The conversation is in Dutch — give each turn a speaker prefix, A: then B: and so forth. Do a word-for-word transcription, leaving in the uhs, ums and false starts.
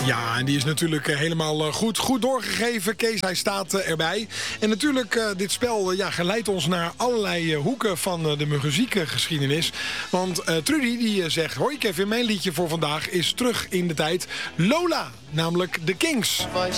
A: Ja, en die is natuurlijk uh, helemaal uh, goed, goed doorgegeven. Kees, hij staat uh, erbij. En natuurlijk, uh, dit spel uh, ja, geleidt ons naar allerlei uh, hoeken van uh, de muziekgeschiedenis. Want uh, Trudy die uh, zegt, hoi Kevin, mijn liedje voor vandaag is terug in de tijd. Lola, namelijk de Kings.